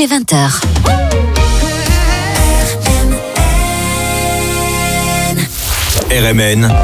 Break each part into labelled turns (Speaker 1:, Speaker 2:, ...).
Speaker 1: et 20h.
Speaker 2: RMN,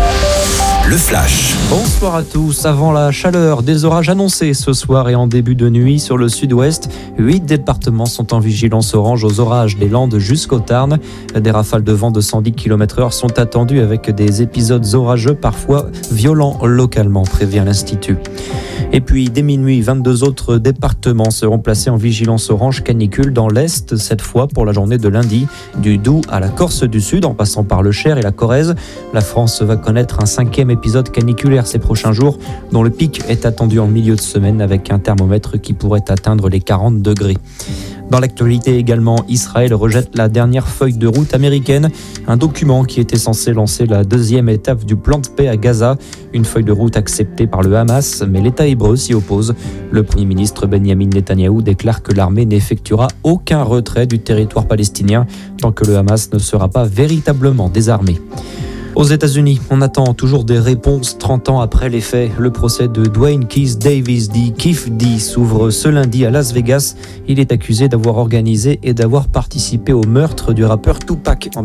Speaker 2: le flash.
Speaker 3: Bonsoir à tous. Avant la chaleur, des orages annoncés ce soir et en début de nuit sur le sud-ouest. 8 départements sont en vigilance orange aux orages des Landes jusqu'au Tarn. Des rafales de vent de 110 km/h sont attendues avec des épisodes orageux parfois violents localement, prévient l'Institut. Et puis, dès minuit, 22 autres départements seront placés en vigilance orange canicule dans l'Est, cette fois pour la journée de lundi, du Doubs à la Corse du Sud, en passant par le Cher et la Corrèze. La France va connaître un 5e épisode caniculaire ces prochains jours, dont le pic est attendu en milieu de semaine avec un thermomètre qui pourrait atteindre les 40 degrés. Dans l'actualité également, Israël rejette la dernière feuille de route américaine, un document qui était censé lancer la deuxième étape du plan de paix à Gaza, une feuille de route acceptée par le Hamas, mais l'État hébreu s'y oppose. Le Premier ministre Benjamin Netanyahou déclare que l'armée n'effectuera aucun retrait du territoire palestinien tant que le Hamas ne sera pas véritablement désarmé. Aux États-Unis, on attend toujours des réponses 30 ans après les faits. Le procès de Dwayne Keith Davis, dit Keith D, s'ouvre ce lundi à Las Vegas. Il est accusé d'avoir organisé et d'avoir participé au meurtre du rappeur Tupac en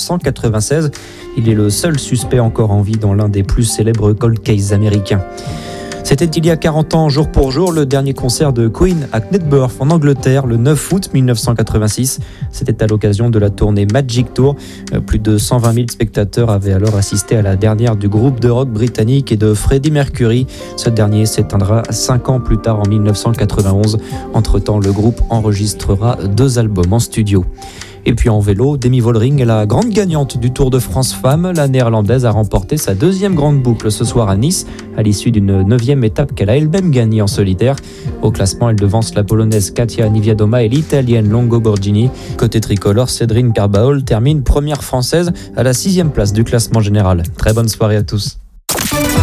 Speaker 3: 1996. Il est le seul suspect encore en vie dans l'un des plus célèbres cold cases américains. C'était il y a 40 ans, jour pour jour, le dernier concert de Queen à Knebworth en Angleterre, le 9 août 1986. C'était à l'occasion de la tournée Magic Tour. Plus de 120 000 spectateurs avaient alors assisté à la dernière du groupe de rock britannique et de Freddie Mercury. Ce dernier s'éteindra 5 ans plus tard en 1991. Entre-temps, le groupe enregistrera 2 albums en studio. Et puis en vélo, Demi Vollering est la grande gagnante du Tour de France Femmes. La néerlandaise a remporté sa 2e grande boucle ce soir à Nice, à l'issue d'une 9e étape qu'elle a elle-même gagnée en solitaire. Au classement, elle devance la polonaise Katia Niewiadoma et l'italienne Longo Borghini. Côté tricolore, Cédrine Carbaol termine première française à la 6e place du classement général. Très bonne soirée à tous.